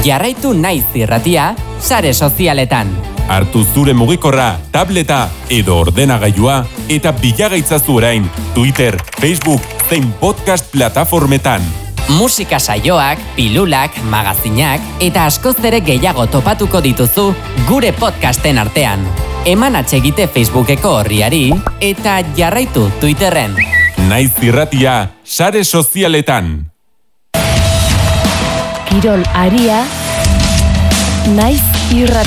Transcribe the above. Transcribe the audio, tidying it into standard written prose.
Jarraitu Naiz Irratia sare sozialetan. Hartu zure mugikorra, tableta edo ordenagailua eta bilagaitzazu orain Twitter, Facebook zein podcast plataformetan. Musika saioak, pilulak, magazinak eta askoz ere gehiago topatuko dituzu gure podcasten artean. Eman atsegite Facebookeko orriari eta jarraitu Twitterren. Naiz Irratia sare sozialetan. Kirol aria Naiz Irratia.